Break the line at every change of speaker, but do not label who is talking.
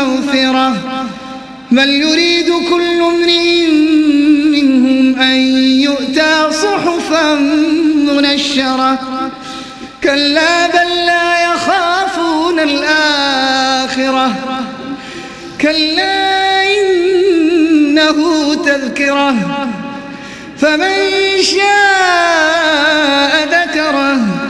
مغفرة بل يريد كل امرئ منهم أن يؤتى صحفا منشرة كلا بل لا يخافون الآخرة كلا إنه تذكرة فمن شاء ذكره